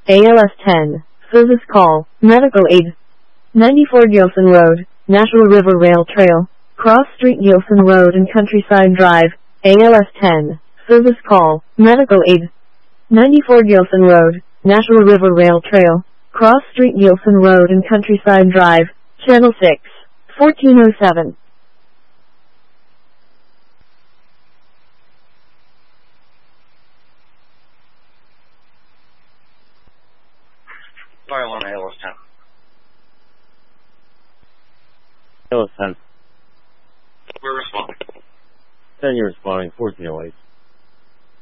ALS 10. Service call. Medical aid. 94 Gilson Road, Nashua River Rail Trail. Cross Street Gilson Road and Countryside Drive. ALS 10. Service call. Medical aid. 94 Gilson Road, Nashua River Rail Trail. Cross Street Gilson Road and Countryside Drive. Channel 6. 1407. Fire alarm ALS 10. ALS 10. We're responding. 10, you're responding, 1408.